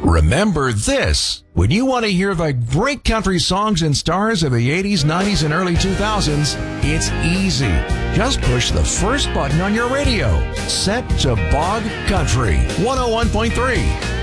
Remember this. When you want to hear the great country songs and stars of the 80s, 90s, and early 2000s, it's easy. Just push the first button on your radio. Set to Bog Country 101.3.